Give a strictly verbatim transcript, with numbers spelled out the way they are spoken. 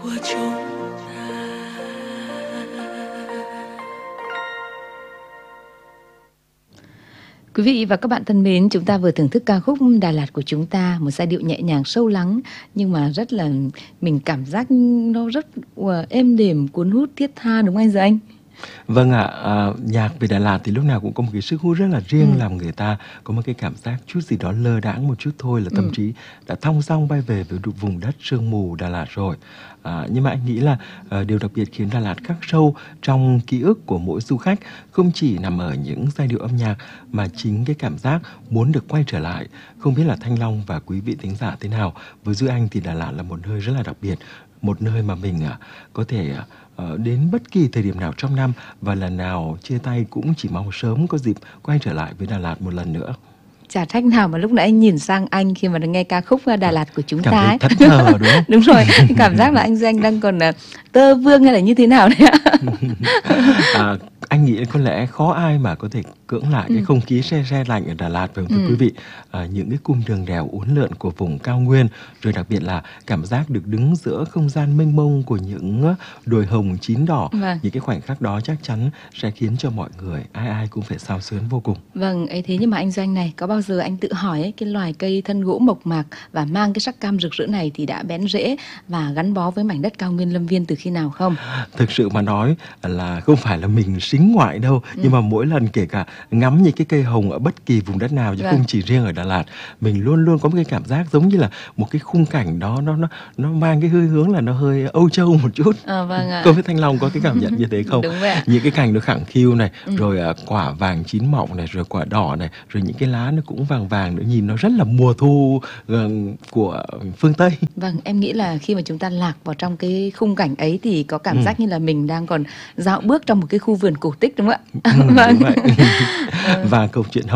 của chúng ta. Quý vị và các bạn thân mến, chúng ta vừa thưởng thức ca khúc Đà Lạt của chúng ta, một giai điệu nhẹ nhàng sâu lắng nhưng mà rất là mình cảm giác nó rất uh, êm đềm, cuốn hút, thiết tha, đúng không anh Giờ Anh? Vâng ạ, à, nhạc về Đà Lạt thì lúc nào cũng có một cái sức hút rất là riêng, Ừ. làm người ta có một cái cảm giác chút gì đó lơ đãng một chút thôi là tâm Ừ. trí đã thong dong bay về với vùng đất sương mù Đà Lạt rồi. À, nhưng mà anh nghĩ là à, điều đặc biệt khiến Đà Lạt khắc sâu trong ký ức của mỗi du khách không chỉ nằm ở những giai điệu âm nhạc mà chính cái cảm giác muốn được quay trở lại. Không biết là Thanh Long và quý vị thính giả thế nào, với Duy Anh thì Đà Lạt là một nơi rất là đặc biệt, một nơi mà mình à, có thể à, Ờ, đến bất kỳ thời điểm nào trong năm và lần nào chia tay cũng chỉ mong sớm có dịp quay trở lại với Đà Lạt một lần nữa. Chả trách nào mà lúc nãy anh nhìn sang anh khi mà nghe ca khúc Đà Lạt của chúng Cảm ta thấy ấy. thẫn thờ đúng không? Đúng rồi, cảm giác là anh Doanh đang còn uh, tơ vương hay là như thế nào đấy ạ? à, anh nghĩ có lẽ khó ai mà có thể cưỡng lại Ừ. cái không khí se se lạnh ở Đà Lạt, phải không thưa Ừ. quý vị? À, những cái cung đường đèo uốn lượn của vùng cao nguyên, rồi đặc biệt là cảm giác được đứng giữa không gian mênh mông của những đồi hồng chín đỏ. Vâng. Những cái khoảnh khắc đó chắc chắn sẽ khiến cho mọi người ai ai cũng phải xao xuyến vô cùng. Vâng, ấy thế nhưng mà anh Doanh này, có bao giờ anh tự hỏi ấy, cái loài cây thân gỗ mộc mạc và mang cái sắc cam rực rỡ này thì đã bén rễ và gắn bó với mảnh đất cao nguyên Lâm Viên từ khi nào không? Thực sự mà nói là không phải là mình sính ngoại đâu, Ừ. nhưng mà mỗi lần kể cả ngắm những cái cây hồng ở bất kỳ vùng đất nào chứ Vâng. không chỉ riêng ở Đà Lạt, mình luôn luôn có một cái cảm giác giống như là một cái khung cảnh đó nó nó nó mang cái hơi hướng là nó hơi Âu Châu một chút. À, vâng ạ. Không biết Thanh Long có cái cảm nhận như thế không? Đúng vậy ạ. Những cái cành nó khẳng khiu này, Ừ. rồi à, quả vàng chín mọng này, rồi quả đỏ này, rồi những cái lá nó cũng vàng vàng nữa, nhìn nó rất là mùa thu ờ, của phương Tây. Vâng, em nghĩ là khi mà chúng ta lạc vào trong cái khung cảnh ấy thì có cảm Ừ. giác như là mình đang còn dạo bước trong một cái khu vườn cổ tích, đúng không ạ? Ừ, Vâng. đúng vậy. Và câu chuyện